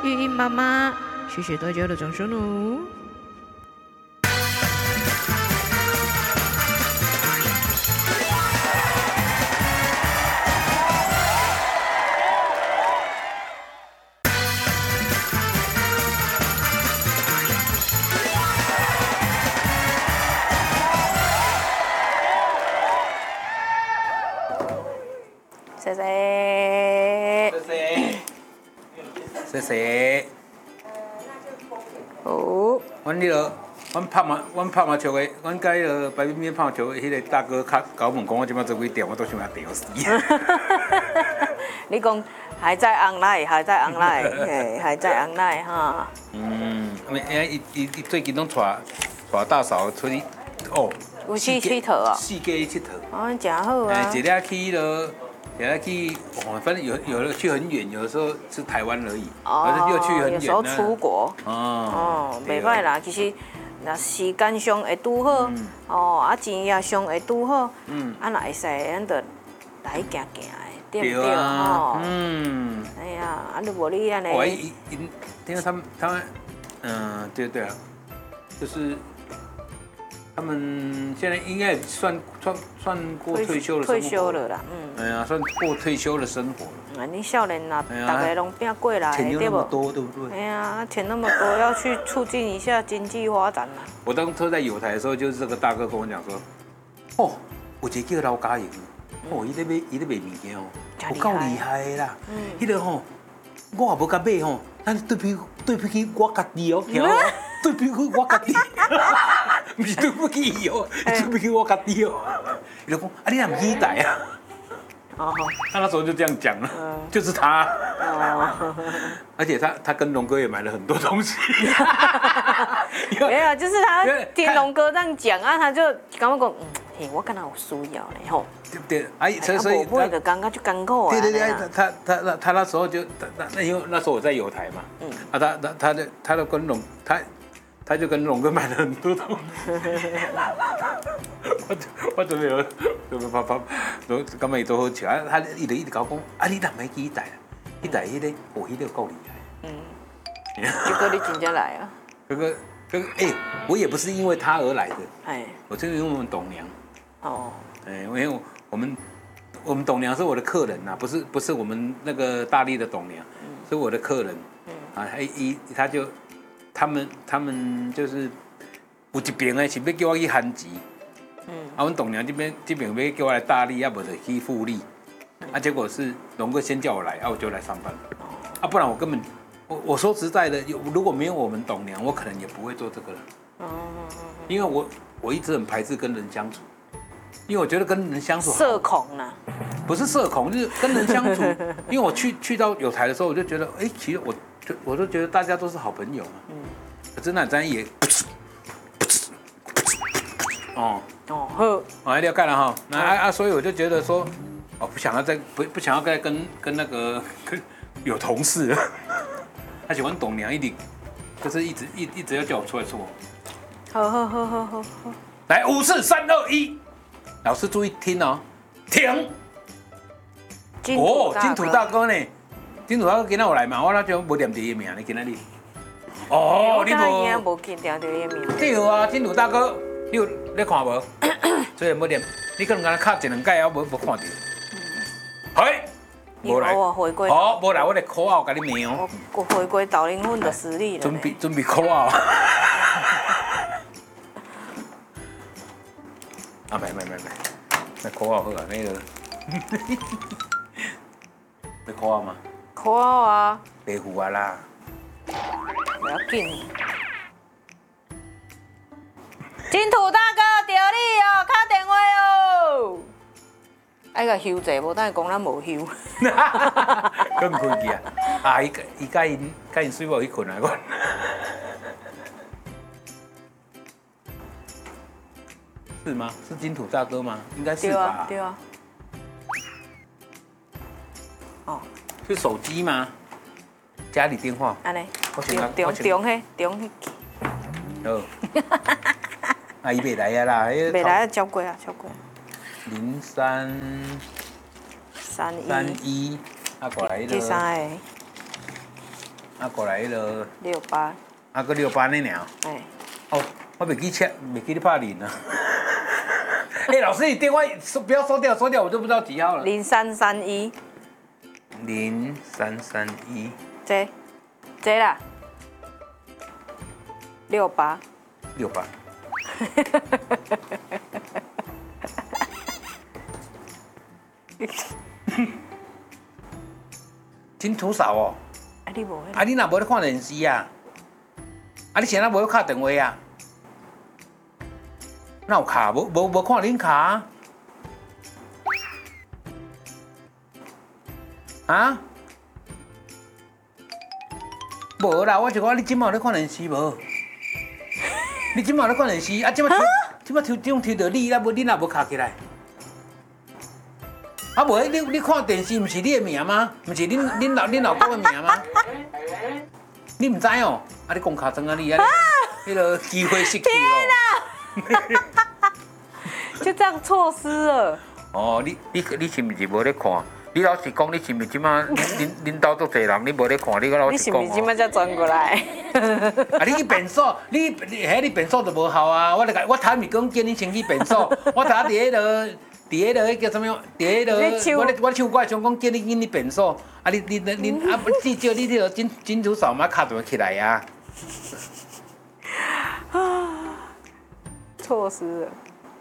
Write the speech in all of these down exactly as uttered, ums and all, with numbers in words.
玉英妈妈，谢谢大家的掌声哦。 谢谢。 谢谢。谢谢。 好。 阮迄个，阮拍麻，阮拍麻将的，阮甲迄个白冰冰拍麻将的迄个大哥，较甲我问讲，我即摆做几点，我都想要屌死。 你讲还在 online， 还在 online， 嘿，还在 online 哈。 嗯，因为伊伊伊最近拢带带大嫂出去，哦。 有去佚佗哦。 四界去佚佗。 哦，真好啊。 哎，一日去迄个。原来去，哦，反正有有的去很远，有的时候是台湾而已， 哦， 又去很远。 有时候出国。 哦。 哦，袂歹啦，其实若时间上会拄好，嗯、哦，啊钱也上会拄好，嗯，啊若会使，咱就来行行的，对不对？哦。嗯。哎呀，啊，如果你安尼。 我因因，因为他们他们，嗯，对对啊，就是。他们现在应该算算算过退休的生活，退休了啦，嗯。 哎呀，算过退休的生活了。 啊，你少年啦，大家拢拼过来， 钱又那么多，对不对？ 哎呀，钱那么多，要去促进一下经济发展啦。 我当初在友台的时候，就是这个大哥跟我讲说，哦，有一个叫老家营，哦，伊咧卖伊咧卖物件哦，有够厉害的啦。嗯。迄个吼，我也无甲买吼，咱对比对比起我家己哦，听哦，对比起我家己。不是对不起伊哦，对不起我家己哦。伊就讲，啊，你哪唔期待啊？哦，他那时候就这样讲了，就是他。哦。而且他他跟龙哥也买了很多东西。 没有，就是他听龙哥这样讲啊，他就感觉讲，嗯，嘿，我敢若有需要嘞吼。 对不对？哎，所以他就感觉就艰苦啊。 对对对，他他他他那时候就那那因为那时候我在友台嘛，嗯，啊他他他的他的跟龙他。他就跟龙哥买了很多东西，我我准备有，准备拍拍，都咁咪都好笑。他一直一直搞讲，啊你哪买几台啊？一台迄个，哦，迄个够厉害。嗯。 结果你真正来啊？ 这个这个哎，我也不是因为他而来的，哎，我就是因为我们董娘。哦。哎，因为我们我们董娘是我的客人呐，不是不是我们那个大力的董娘，是我的客人。嗯。啊，他一他就。他们他们就是有一边的是要叫我去韩籍，嗯，啊，阮董娘这边这边要叫我来大力，要不就去富力，啊，结果是龙哥先叫我来，啊，我就来上班，啊，不然我根本，我我说实在的，有如果没有我们董娘，我可能也不会做这个了，哦，因为我我一直很排斥跟人相处，因为我觉得跟人相处社恐啊， 不是社恐，就是跟人相处，因为我去去到友台的时候，我就觉得，哎，其实我。就我都觉得大家都是好朋友嘛，嗯，可是那咱也，哦哦好，我了解了哈，那啊啊，所以我就觉得说，哦，不想要再不不想要再跟跟那个跟有同事了，他喜欢董娘一点，就是一直一一直要叫我出来做， 好好好好好好， 来五四三二一，老师注意听哦，停，哦，金土大哥呢？金土大哥今仔有来嘛？我那就无念第一名，你今仔日。哦， 你无。无记念第一名。 对啊，金土大哥，你有咧看无？所以无念，你可能敢卡一两届啊，无无看到。嘿， 无来。回归。 好，无来，我来考啊，我甲你骂哦。 我回归导灵魂的实力了。 准备准备考啊。啊，没没没没，那考啊好啊，那个。你考啊吗？ 考啊！ 白付啊啦！ 不要紧。金土大哥，到你哦，打电话哦。爱个休者，无等下讲咱无休。 更困去啊！啊，伊伊甲因甲因水某去困啊，我。是吗？是金土大哥吗？应该是吧。 对啊。对啊。 哦。是手机吗？家里电话。 安尼。中中嘿，中嘿。 好。啊，伊袂来啊啦。 袂来啊，交过啊，交过。 零三。 三一。 三一。啊，过来迄个。 第三个。 啊过来迄个六八， 啊个六八那鸟。 哎。 哦，我袂记切，袂记你拍零啊。哎，老师，你电话收不要收掉，收掉我就不知道几号了。 零三三一。 零三三一。 这，这啦。六八。 六八。真土少哦！ 啊，你无？ 啊，你若无咧看电视啊？啊，你现在无咧敲电话啊？哪有卡？无无无看恁卡？啊？无啦，我就讲你今晚有咧看电视无？你今晚有咧看电视？啊，今晚今晚抽中抽到你，那无你若无卡起来？啊，无你你看电视，毋是你的名吗？毋是恁恁老恁老公的名吗？你唔知哦？啊，你讲卡装啊你啊，迄个机会失去了。就这样错失了。 哦，你你你是毋是无咧看？你老实讲，你是毋是即马恁恁兜足侪人，你无咧看？你个老实讲。 你是毋是即马才转过来？ 啊，你去变数，你你迄你变数就无效啊！我来我头咪讲叫你先去变数，我头伫迄个。伫迄个叫什么？伫迄个我咧我唱歌想讲叫你紧你变数，啊你你你啊至少你迄个金金主扫码卡就会起来呀。 啊，错失了。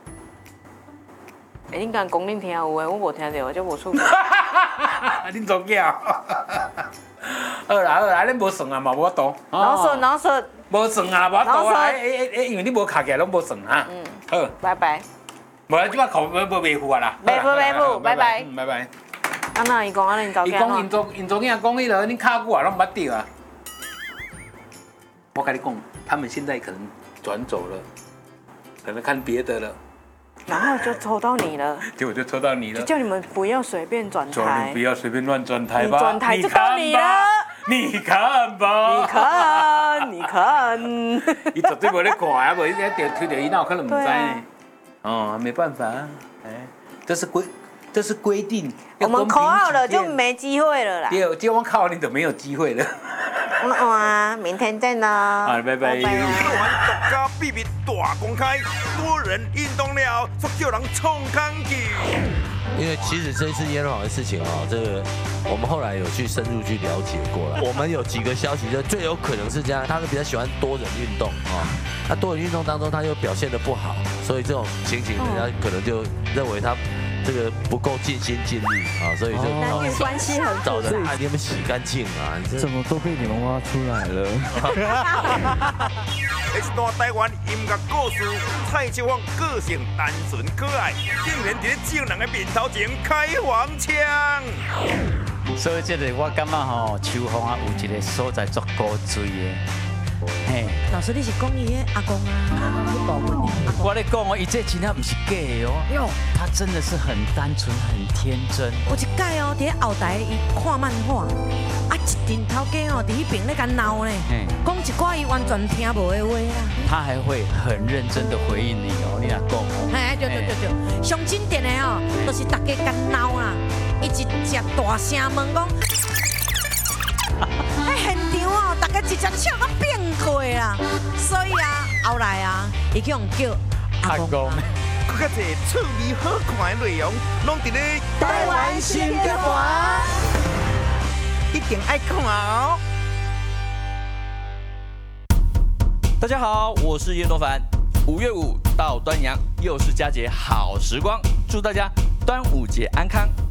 哎，恁敢讲恁听有诶，我无听到，我就无出。 恁做囝。好啦好啦，恁无算啊嘛，无多。 老算老算。 无算啊，无多啊，诶诶，因为你无卡起来，拢无算哈。嗯。好。拜拜。无，即摆口无无袂付啊啦。 袂付袂付，拜拜。 嗯，拜拜。 啊那伊讲啊，恁走囝。伊讲因做因做囝讲迄个，恁卡久啊，拢捌着啊。我跟你讲，他们现在可能转走了，可能看别的了。 然后就抽到你了。 结果就抽到你了。 就叫你们不要随便转台。 不要随便乱转台吧。 你转台就到你了。 你看吧。 你看，你看。 伊绝对无咧看啊，无伊一定推着伊，哪有可能唔知呢？哦，没办法，哎，这是规，这是规定。 我们扣号了就没机会了啦。 对，今晚扣你就没有机会了。 哇，明天见啦。 好，拜拜。 运动完独家秘密大公开，多人运动了，说叫人冲康去。 因为其实这次耶鲁的事情哦，这个我们后来有去深入去了解过了。我们有几个消息，就最有可能是这样，他们比较喜欢多人运动啊，那多人运动当中他又表现得不好，所以这种情形人家可能就认为他这个不够尽心尽力啊，所以就男女关系很找人把你们洗干净啊， 怎么都被你们挖出来了。 一段台湾音乐故事，蔡秋凤个性单纯可爱，竟然在众人的面头前开黄腔。 所以这个我感觉吼，秋凤啊有一个所在足高追的。嘿， 老师你是讲伊的阿公啊？你保护你。 我咧讲哦，伊这真正不是假的哦，哟，他真的是很单纯、很天真。 有一届哦，伫后台伊看漫画，啊一阵头家哦，伫迄边咧甲闹呢，讲一寡伊完全听无的话啦。 他还会很认真的回应你哦，你若讲哦。 哎，对对对对，上经典的哦，都是大家甲闹啦，伊一只大声问讲。喺现场哦，大家一只笑到变过啦，所以啊，后来啊，伊叫人叫阿公。 更加侪趣味好看的内容，拢伫咧台湾新歌团， 一定爱看哦。 大家好，我是叶多凡。五月五到端阳，又是佳节好时光，祝大家端午节安康。